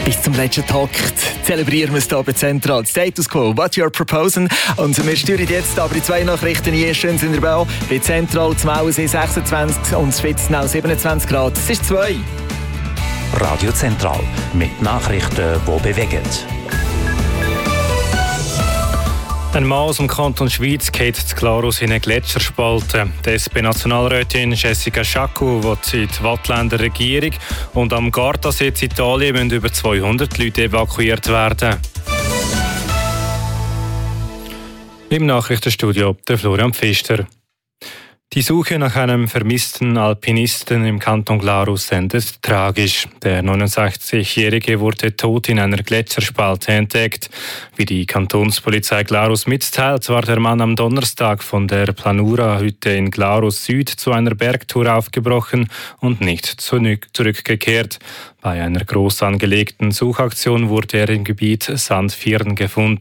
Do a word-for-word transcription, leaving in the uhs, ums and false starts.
Bis zum letzten Takt zelebrieren wir es hier bei Zentral. Status Quo, what you're proposing. Und wir steuern jetzt aber die zwei Nachrichten ein. Schön sind wir bei, bei Zentral zum Auensee sechsundzwanzig und Spitzenau siebenundzwanzig Grad. Es ist zwei. Radio Zentral mit Nachrichten, die bewegen. Ein Mann aus dem Kanton Schwyz geht zu Glarus in eine Gletscherspalte. Die S P-Nationalrätin Jessica Sciaccu will in die Wattländer Regierung und am Gardasee in Italien müssen über zweihundert Leute evakuiert werden. Im Nachrichtenstudio der Florian Pfister. Die Suche nach einem vermissten Alpinisten im Kanton Glarus endet tragisch. Der neunundsechzigjährige wurde tot in einer Gletscherspalte entdeckt. Wie die Kantonspolizei Glarus mitteilt, war der Mann am Donnerstag von der Planura-Hütte in Glarus Süd zu einer Bergtour aufgebrochen und nicht zurückgekehrt. Bei einer groß angelegten Suchaktion wurde er im Gebiet Sandfirn gefunden.